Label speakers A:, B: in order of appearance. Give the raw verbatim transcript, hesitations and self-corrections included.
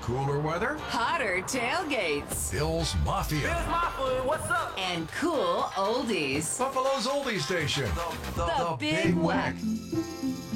A: Cooler weather?
B: Hotter tailgates.
A: Bill's Mafia.
C: Here's my food. What's up?
B: And cool oldies.
A: Buffalo's oldie station.
C: The,
B: The Big Wack.